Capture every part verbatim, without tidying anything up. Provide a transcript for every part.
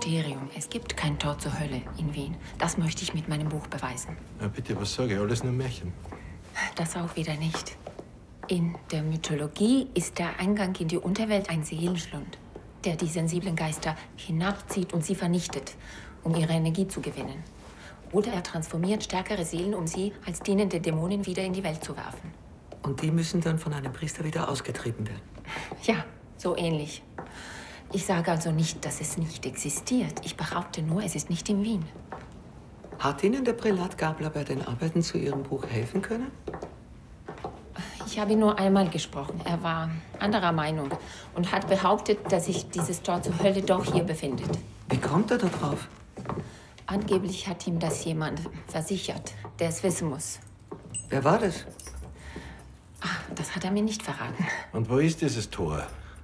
Mysterium. Es gibt kein Tor zur Hölle in Wien. Das möchte ich mit meinem Buch beweisen. Ja, bitte, was sage ich? Alles nur Märchen. Das auch wieder nicht. In der Mythologie ist der Eingang in die Unterwelt ein Seelenschlund, der die sensiblen Geister hinabzieht und sie vernichtet, um ihre Energie zu gewinnen. Oder er transformiert stärkere Seelen, um sie als dienende Dämonen wieder in die Welt zu werfen. Und die müssen dann von einem Priester wieder ausgetrieben werden? Ja, so ähnlich. Ich sage also nicht, dass es nicht existiert. Ich behaupte nur, es ist nicht in Wien. Hat Ihnen der Prälat Gabler bei den Arbeiten zu Ihrem Buch helfen können? Ich habe ihn nur einmal gesprochen. Er war anderer Meinung und hat behauptet, dass sich dieses Tor zur Hölle doch hier befindet. Wie kommt er da drauf? Angeblich hat ihm das jemand versichert, der es wissen muss. Wer war das? Ach, das hat er mir nicht verraten. Und wo ist dieses Tor?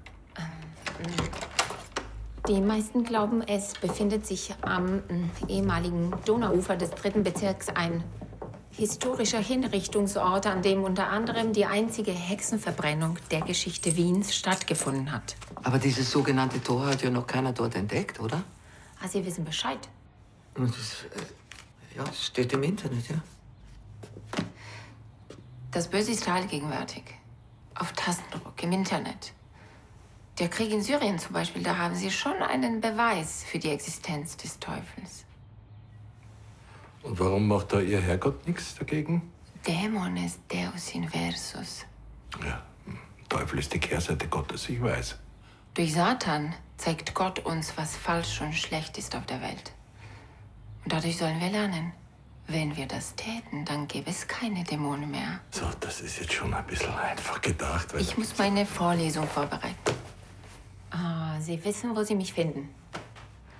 Die meisten glauben, es befindet sich am äh, ehemaligen Donauufer des dritten Bezirks, ein historischer Hinrichtungsort, an dem unter anderem die einzige Hexenverbrennung der Geschichte Wiens stattgefunden hat. Aber dieses sogenannte Tor hat ja noch keiner dort entdeckt, oder? Ah, Sie wissen Bescheid. Das, äh, ja, das steht im Internet, ja. Das Böse ist allgegenwärtig. Auf Tastendruck, im Internet. Der Krieg in Syrien zum Beispiel, da haben Sie schon einen Beweis für die Existenz des Teufels. Und warum macht da Ihr Herrgott nichts dagegen? Dämones Deus inversus. Ja, Teufel ist die Kehrseite Gottes, ich weiß. Durch Satan zeigt Gott uns, was falsch und schlecht ist auf der Welt. Und dadurch sollen wir lernen. Wenn wir das täten, dann gäbe es keine Dämonen mehr. So, das ist jetzt schon ein bisschen einfach gedacht. Weil Ich muss meine Vorlesung vorbereiten. Ah, Sie wissen, wo Sie mich finden.